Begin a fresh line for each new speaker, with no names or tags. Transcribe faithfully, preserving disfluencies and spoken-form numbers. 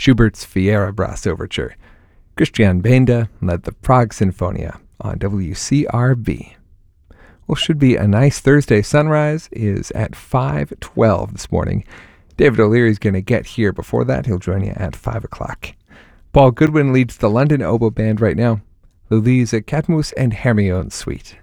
Schubert's Fiera Brass Overture. Christian Benda led the Prague Sinfonia on W C R B. Well, should be a nice Thursday. Sunrise is at five twelve this morning. David O'Leary is going to get here before that. He'll join you at five o'clock. Paul Goodwin leads the London Oboe Band right now. Louise Katmus and Hermione Suite.